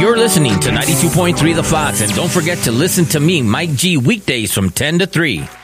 You're listening to 92.3 The Fox, and don't forget to listen to me, Mike G, weekdays from 10 to 3.